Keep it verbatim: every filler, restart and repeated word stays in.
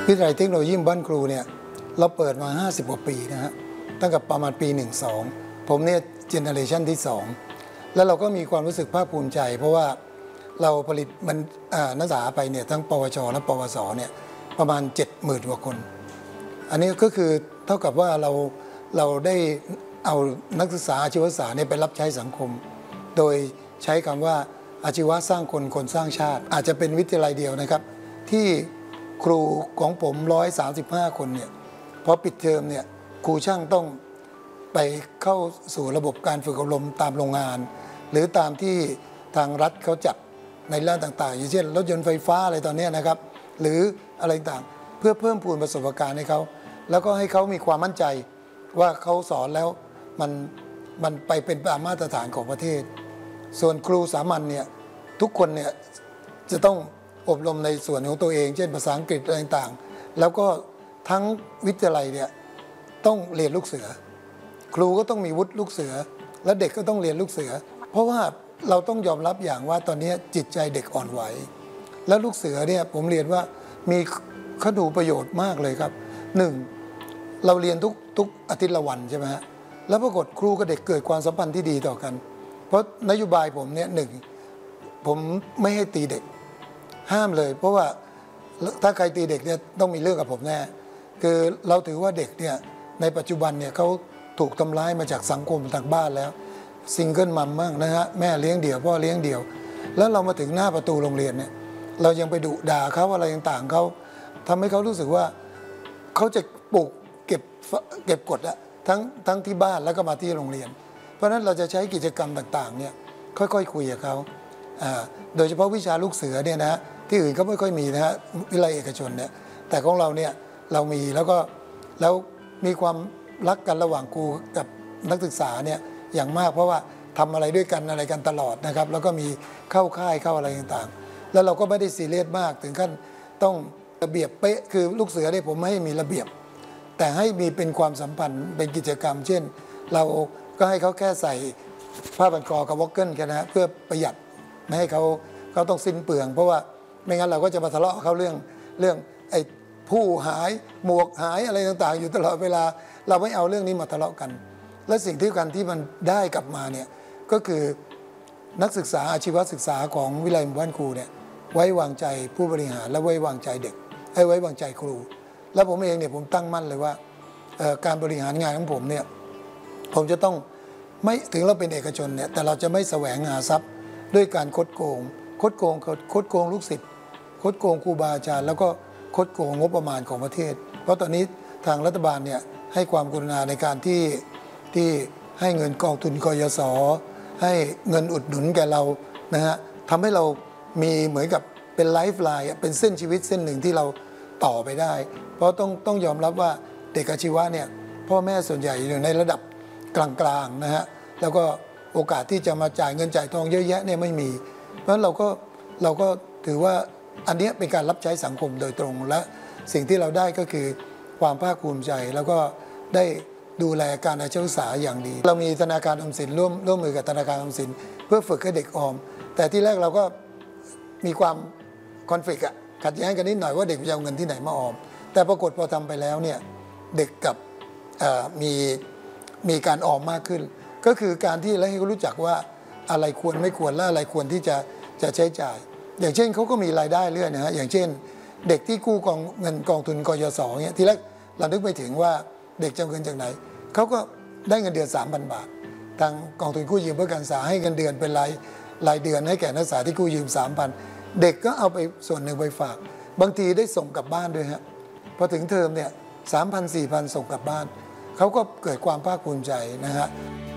วิทยาลัยเทคโนโลยีบ้านครูเนี่ยเราเปิดมาห้าสิบกว่าปีนะฮะตั้งแต่ประมาณปีหนึ่งสองผมเนี่ยเจเนอเรชันที่สองแล้วเราก็มีความรู้สึกภาคภูมิใจเพราะว่าเราผลิตมันนักศึกษาไปเนี่ยทั้งปวชและปวสเนี่ยประมาณ เจ็ดหมื่น กว่าคนอันนี้ก็คือเท่ากับว่าเราเราได้เอานักศึกษาอาชีวศึกษาเนี่ยไปรับใช้สังคมโดยใช้คำว่าอาชีวะสร้างคนคนสร้างชาติอาจจะเป็นวิทยาลัยเดียวนะครับที่ครูของผมหนึ่งร้อยสามสิบห้าคนเนี่ยพอปิดเทอมเนี่ยครูช่างต้องไปเข้าสู่ระบบการฝึกอบรมตามโรงงานหรือตามที่ทางรัฐเขาจัดในด้านต่างๆอย่างเช่นรถยนต์ไฟฟ้าอะไรตอนนี้นะครับหรืออะไรต่างเพื่อเพิ่มพูนประสบการณ์ให้เขาแล้วก็ให้เขามีความมั่นใจว่าเขาสอนแล้วมันมันไปเป็นตามมาตรฐานของประเทศส่วนครูสามัญเนี่ยทุกคนเนี่ยจะต้องอบรมในส่วนของตัวเองเช่นภาษาอังกฤษอะไรต่างๆแล้วก็ทั้งวิทยาลัยเนี่ยต้องเรียนลูกเสือครูก็ต้องมีวุฒิลูกเสือและเด็กก็ต้องเรียนลูกเสือเพราะว่าเราต้องยอมรับอย่างว่าตอนนี้จิตใจเด็กอ่อนไหวแล้วลูกเสือเนี่ยผมเรียนว่ามีข้อดูประโยชน์มากเลยครับหนึ่งเราเรียนทุกทุกอาทิตย์ละวันใช่ไหมฮะแล้วปรากฏครูกับเด็กเกิดความสัมพันธ์ที่ดีต่อกันเพราะนโยบายผมเนี่ยหนึ่งผมไม่ให้ตีเด็กห้ามเลยเพราะว่าถ้าใครตีเด็กเนี่ยต้องมีเรื่องกับผมแน่คือเราถือว่าเด็กเนี่ยในปัจจุบันเนี่ยเขาถูกทำร้ายมาจากสังคมทางบ้านแล้วซิงเกิลมัมมั่งนะฮะแม่เลี้ยงเดี่ยวพ่อเลี้ยงเดี่ยวแล้วเรามาถึงหน้าประตูโรงเรียนเนี่ยเรายังไปดุด่าเขาอะไรต่างๆเขาทำให้เขารู้สึกว่าเขาจะปลูกเก็บเก็บกดอะทั้งทั้งที่บ้านแล้วก็มาที่โรงเรียนเพราะฉะนั้นเราจะใช้กิจกรรมต่างๆเนี่ยค่อยๆคุยกับเขาโดยเฉพาะวิชาลูกเสือเนี่ยนะที่อื่นเขาไม่ค่อยมีนะฮะวิทยาลัยเอกชนเนี่ยแต่ของเราเนี่ยเรามีแล้วก็แล้วมีความรักกันระหว่างครูกับนักศึกษาเนี่ยอย่างมากเพราะว่าทำอะไรด้วยกันอะไรกันตลอดนะครับแล้วก็มีเข้าค่ายเข้าอะไรต่างๆแล้วเราก็ไม่ได้ซีเรียสมากถึงขั้นต้องระเบียบเป๊ะคือลูกเสือเนี่ยผมไม่ให้มีระเบียบแต่ให้มีเป็นความสัมพันธ์เป็นกิจกรรมเช่นเราก็ให้เขาแค่ใส่ผ้าพันคอกับวอคเกิลกันนะเพื่อประหยัดไม่ให้เขาเขาต้องสิ้นเปลืองเพราะว่าไม่งั้นเราก็จะมาทะเลาะเขาเรื่องเรื่องไอ้ผู้หายหมวกหายอะไรต่างๆอยู่ตลอดเวลาเราไม่เอาเรื่องนี้มาทะเลาะกันและสิ่งที่กันที่มันได้กลับมาเนี่ยก็คือนักศึกษาอาชีวศึกษาของวิทยาลัยบ้านครูเนี่ยไว้วางใจผู้บริหารและไว้วางใจเด็กให้ไว้วางใจครูแล้วผมเองเนี่ยผมตั้งมั่นเลยว่าการบริหารงานของผมเนี่ยผมจะต้องไม่ถึงเราเป็นเอกชนเนี่ยแต่เราจะไม่แสวงหาทรัพย์ด้วยการคดโกงคดโกงคดโกงลูกศิษย์คดโกงครูบาอาจารย์แล้วก็คดโกงงบประมาณของประเทศเพราะตอนนี้ทางรัฐบาลเนี่ยให้ความกรุณาในการที่ที่ให้เงินกองทุนกยศให้เงินอุดหนุนแก่เรานะฮะทำให้เรามีเหมือนกับเป็นไลฟ์ไลน์เป็นเส้นชีวิตเส้นหนึ่งที่เราต่อไปได้เพราะต้องต้องยอมรับว่าเด็กอาชีวะเนี่ยพ่อแม่ส่วนใหญ่อยู่ในระดับกลางๆนะฮะแล้วก็โอกาสที่จะมาจ่ายเงินจ่ายทองเยอะแยะเนี่ยไม่มีเพราะฉะนั้นเราก็เราก็ถือว่าอันนี้เป็นการรับใช้สังคมโดยตรงและสิ่งที่เราได้ก็คือความภาคภูมิใจแล้วก็ได้ดูแลการอาชีวศึกษาอย่างดีเรามีธนาคารออมสินร่วมร่วมมือกับธนาคารออมสินเพื่อฝึกให้เด็กออมแต่ที่แรกเราก็มีความคอนฟ lict อะขัดแย้งกันนิดหน่อยว่าเด็กจะเอาเงินที่ไหนมาออมแต่ปรากฏพอทำไปแล้วเนี่ยเด็กกับมีมีการออมมากขึ้นก็คือการที่ให้เขารู้จักว่าอะไรควรไม่ควรและอะไรควรที่จะจะใช้จ่ายอย่างเช่นเขาก็มีรายได้เรื่อยนะฮะอย่างเช่นเด็กที่กู้กองเงินกองทุนกยศเนี่ยทีแรกเรานึกไปถึงว่าเด็กจะเอาเงินจากไหนเขาก็ได้เงินเดือน สามพัน บาททางกองทุนกู้ยืมเพื่อการศึกษาให้เงินเดือนเป็นรายรายเดือนให้แก่นักศึกษาที่กู้ยืม สามพัน เด็กก็เอาไปส่วนหนึ่งไปฝากบางทีได้ส่งกลับบ้านด้วยฮะพอถึงเทอมเนี่ย สามพัน สี่พัน ส่งกลับบ้านเขาก็เกิดความภาคภูมิใจนะฮะ